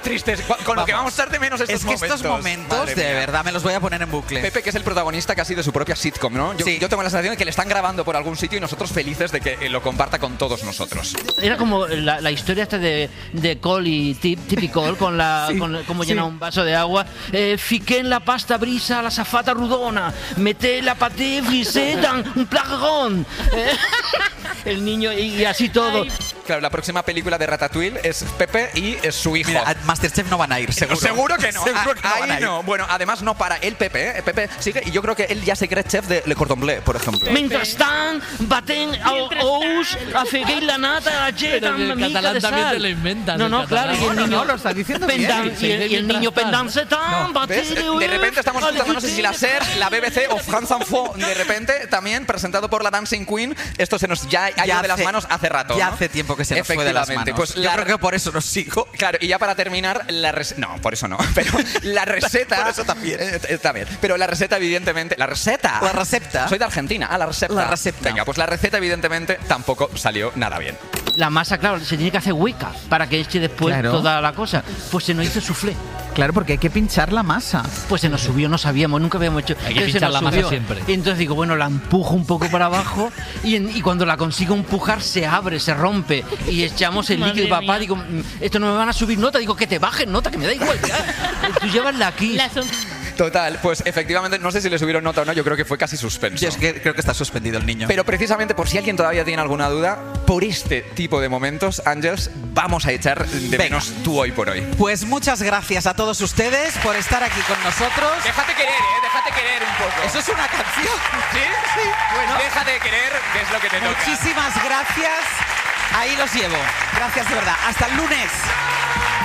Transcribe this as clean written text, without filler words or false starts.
Tristes, con lo que vamos a echar de menos estos momentos. Es que estos momentos, de verdad, me los voy a poner en bucle. Pepe, que es el protagonista casi de su propia sitcom, ¿no? Yo tengo la sensación de que le están grabando por algún sitio y nosotros felices de que lo comparta con todos nosotros. Era como la historia esta de Cole y Tippy Cole con cómo llena un vaso de agua. Fiqué en la pasta brisa la zafata rudona, meté la paté frisé dans un plagón. El niño y así todo. Claro, la próxima película de Ratatouille es Pepe y es su hijo. Mira, a Masterchef no van a ir, seguro. Seguro que no. Seguro que no van a ir. No. Bueno, además no para el Pepe, ¿eh? Pepe sigue y yo creo que él ya se cree chef de Le Cordon Bleu, por ejemplo. Mentrestant, baten ous, afegué la nata, llega Pero el catalán también te lo inventas. No, claro, y el niño No, lo está diciendo bien. y el niño pendanse tan, ¿Ves? De repente estamos escuchando, no sé si la SER, la BBC o France Info, de repente también presentado por la Dancing Queen. Esto se nos ya ha ido de las manos hace rato. Ya ¿no? hace tiempo que se nos fue de las manos. Pues yo creo que por eso nos sigo. Claro, y ya para terminar, no, por eso no. Pero la receta. Por eso también. Está bien. Pero la receta, evidentemente. ¡La receta! La receta. Soy de Argentina. La receta. La receta. Venga, pues la receta, evidentemente, tampoco salió nada bien. La masa, claro, se tiene que hacer hueca para que eche después toda la cosa. Pues se nos hizo soufflé. Claro, porque hay que pinchar la masa. Pues se nos subió, no sabíamos, nunca habíamos hecho. Hay que pinchar la masa siempre. Y entonces digo, bueno, la empujo un poco para abajo y cuando la consigo empujar se abre, se rompe y echamos el líquido. Y papá, digo, esto no me van a subir nota. Digo, que te bajen nota, que me da igual. Tú llévala aquí. Total, pues efectivamente, no sé si le subieron nota o no, yo creo que fue casi suspenso. Yo es que creo que está suspendido el niño. Pero precisamente por si alguien todavía tiene alguna duda, por este tipo de momentos, Ángels, vamos a echar de menos tú hoy por hoy. Pues muchas gracias a todos ustedes por estar aquí con nosotros. Déjate querer, déjate querer un poco. ¿Eso es una canción? ¿Sí? Bueno, déjate querer, que es lo que te toca. Muchísimas gracias. Ahí los llevo. Gracias de verdad. Hasta el lunes.